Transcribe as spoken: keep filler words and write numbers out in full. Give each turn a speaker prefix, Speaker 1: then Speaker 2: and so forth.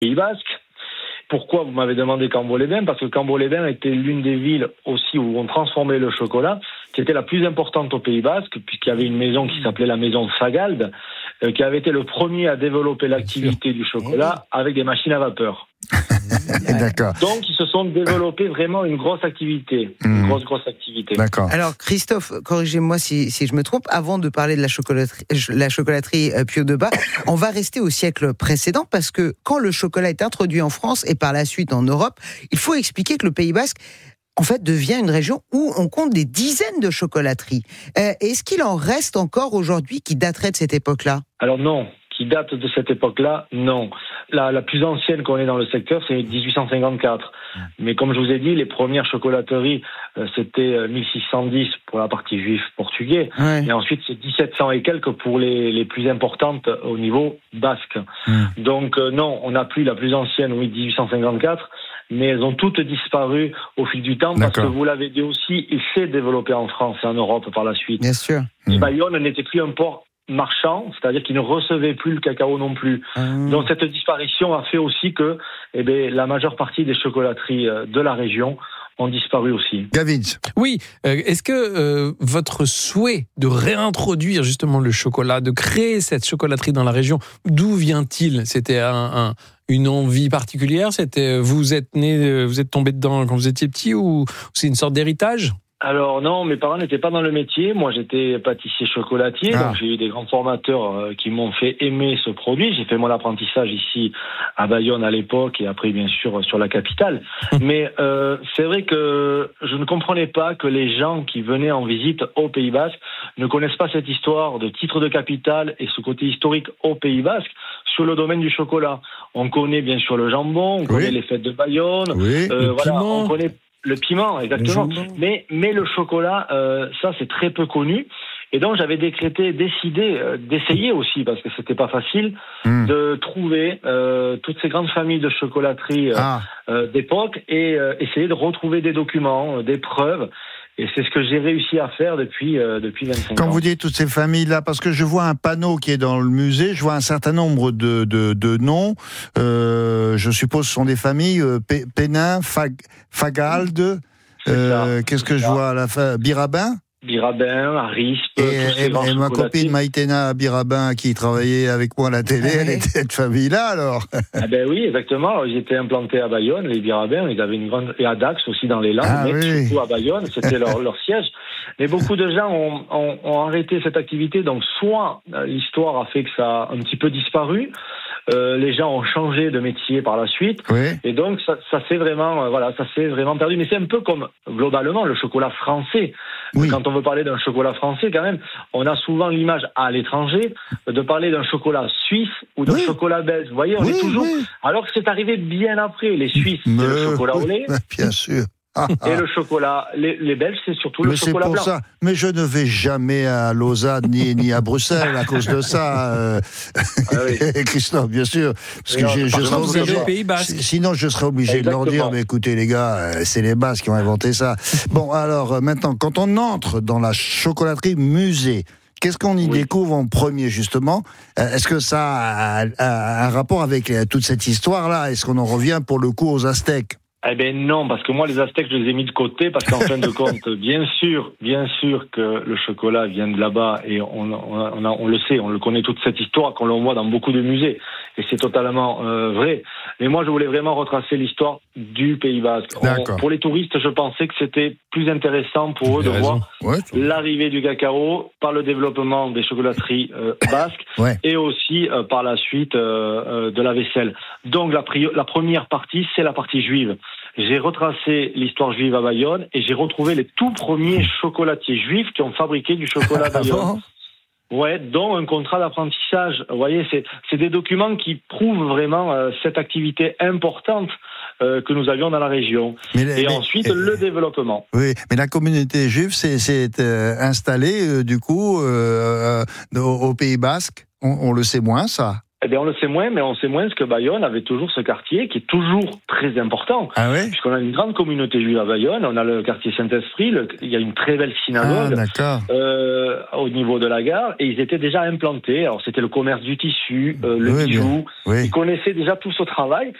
Speaker 1: Pays Basque. Pourquoi vous m'avez demandé Cambo-les-Bains? Parce que Cambo-les-Bains était l'une des villes aussi où on transformait le chocolat, qui était la plus importante au Pays Basque, puisqu'il y avait une maison qui s'appelait la maison Sagald, euh, qui avait été le premier à développer l'activité du chocolat avec des machines à vapeur.
Speaker 2: D'accord.
Speaker 1: Donc, ils se sont développés vraiment une grosse activité. Une mmh. grosse, grosse activité.
Speaker 2: D'accord.
Speaker 3: Alors, Christophe, corrigez-moi si, si je me trompe, avant de parler de la chocolaterie, la chocolaterie Pio de Bas, on va rester au siècle précédent, parce que quand le chocolat est introduit en France et par la suite en Europe, il faut expliquer que le Pays Basque, en fait, devient une région où on compte des dizaines de chocolateries. Euh, est-ce qu'il en reste encore aujourd'hui qui daterait de cette époque-là?
Speaker 1: Alors non. Qui date de cette époque-là, non. La, la plus ancienne qu'on ait dans le secteur, c'est dix-huit cent cinquante-quatre. Mais comme je vous ai dit, les premières chocolateries, euh, c'était euh, mille six cent dix pour la partie juif portugais. Ouais. Et ensuite, c'est dix-sept cents et quelques pour les, les plus importantes au niveau basque. Mmh. Donc euh, non, on n'a plus la plus ancienne, oui, dix-huit cent cinquante-quatre. Mais elles ont toutes disparu au fil du temps. D'accord. Parce que vous l'avez dit aussi, il s'est développé en France et en Europe par la suite.
Speaker 3: Bien sûr.
Speaker 1: Et Bayonne n'était plus un port marchand, c'est-à-dire qu'ils ne recevaient plus le cacao non plus. Mmh. Donc cette disparition a fait aussi que eh bien, la majeure partie des chocolateries de la région ont disparu aussi.
Speaker 2: Gavin.
Speaker 4: Oui, euh, est-ce que euh, votre souhait de réintroduire justement le chocolat, de créer cette chocolaterie dans la région, d'où vient-il? C'était un, un, une envie particulière? C'était vous êtes né, vous êtes tombé dedans quand vous étiez petit, ou c'est une sorte d'héritage?
Speaker 1: Alors non, mes parents n'étaient pas dans le métier. Moi, j'étais pâtissier chocolatier, ah. donc j'ai eu des grands formateurs euh, qui m'ont fait aimer ce produit. J'ai fait mon apprentissage ici à Bayonne à l'époque et après, bien sûr, sur la capitale. Mais euh, c'est vrai que je ne comprenais pas que les gens qui venaient en visite au Pays Basque ne connaissent pas cette histoire de titre de capitale et ce côté historique au Pays Basque sur le domaine du chocolat. On connaît bien sûr le jambon, on connaît oui. les fêtes de Bayonne,
Speaker 2: oui.
Speaker 1: euh,
Speaker 2: le
Speaker 1: voilà,
Speaker 2: piment.
Speaker 1: on connaît le piment, exactement. Le mais mais le chocolat, euh, ça c'est très peu connu. Et donc j'avais décrété, décidé euh, d'essayer aussi, parce que c'était pas facile, mmh. de trouver euh, toutes ces grandes familles de chocolateries euh, ah. euh, d'époque et euh, essayer de retrouver des documents, euh, des preuves. Et c'est ce que j'ai réussi à faire depuis, euh, depuis vingt-cinq
Speaker 2: Quand
Speaker 1: ans.
Speaker 2: Quand vous dites toutes ces familles-là, parce que je vois un panneau qui est dans le musée, je vois un certain nombre de, de, de noms. Euh, je suppose ce sont des familles. Euh, Pénin, Fag, Fagalde, euh, qu'est-ce que je vois à la fin? Birabin
Speaker 1: Birabin, Arispe,
Speaker 2: et, et, et ma copine Maïtena Birabin, qui travaillait avec moi à la télé, elle était de cette famille-là, alors.
Speaker 1: Ah ben oui, exactement. Ils étaient implantés à Bayonne, les Birabins. Ils avaient une grande, et à Dax aussi dans les Landes, ah, mais oui. surtout à Bayonne, c'était leur, leur siège. Mais beaucoup de gens ont, ont, ont arrêté cette activité. Donc, soit l'histoire a fait que ça a un petit peu disparu. Euh, les gens ont changé de métier par la suite, oui. et donc ça, ça s'est vraiment, euh, voilà, ça s'est vraiment perdu. Mais c'est un peu comme globalement le chocolat français. Oui. Quand on veut parler d'un chocolat français, quand même, on a souvent l'image à l'étranger de parler d'un chocolat suisse ou d'un oui. chocolat belge. Vous voyez, on oui, est toujours. Oui. Alors que c'est arrivé bien après. Les Suisses, Mais... c'est le chocolat au lait.
Speaker 2: Bien sûr.
Speaker 1: Ah, ah. Et le chocolat, les, les Belges, c'est surtout le
Speaker 2: Mais
Speaker 1: chocolat
Speaker 2: c'est pour
Speaker 1: blanc.
Speaker 2: Ça. Mais je ne vais jamais à Lausanne ni, ni à Bruxelles à cause de ça, euh... ah, oui. Christophe, bien sûr. Parce que non, je, je serais obligé,
Speaker 4: Pays Basque.
Speaker 2: Sinon, je serais obligé Exactement. de leur dire, mais écoutez les gars, c'est les Basques qui ont inventé ça. Bon, alors maintenant, quand on entre dans la chocolaterie musée, qu'est-ce qu'on y oui. découvre en premier, justement? Est-ce que ça a, a, a un rapport avec toute cette histoire-là? Est-ce qu'on en revient pour le coup aux Aztèques?
Speaker 1: Eh ben non, parce que moi les Aztèques je les ai mis de côté parce qu'en fin de compte, bien sûr, bien sûr que le chocolat vient de là-bas et on, on, on, a, on le sait, on le connaît toute cette histoire qu'on le voit dans beaucoup de musées et c'est totalement euh, vrai. Mais moi je voulais vraiment retracer l'histoire du Pays Basque. On, pour les touristes, je pensais que c'était plus intéressant pour eux de raison. voir ouais, l'arrivée du cacao par le développement des chocolateries euh, basques ouais. et aussi euh, par la suite euh, euh, de la vaisselle. Donc la, pri- la première partie, c'est la partie juive. J'ai retracé l'histoire juive à Bayonne et j'ai retrouvé les tout premiers chocolatiers juifs qui ont fabriqué du chocolat à Bayonne. Ouais, dont un contrat d'apprentissage. Vous voyez, c'est, c'est des documents qui prouvent vraiment euh, cette activité importante euh, que nous avions dans la région. Mais, et mais, ensuite, mais, le développement.
Speaker 2: Oui, mais la communauté juive s'est, s'est euh, installée, euh, du coup, euh, euh, au, au Pays Basque. On, on le sait moins, ça.
Speaker 1: Eh bien, on le sait moins, mais on sait moins que Bayonne avait toujours ce quartier qui est toujours très important.
Speaker 2: Ah ouais?
Speaker 1: Puisqu'on a une grande communauté juive à Bayonne, on a le quartier Saint-Esprit, le, il y a une très belle synagogue
Speaker 2: ah,
Speaker 1: euh, au niveau de la gare, et ils étaient déjà implantés. Alors, c'était le commerce du tissu, euh, le
Speaker 2: oui,
Speaker 1: bijou.
Speaker 2: Oui.
Speaker 1: Ils connaissaient déjà tout ce travail.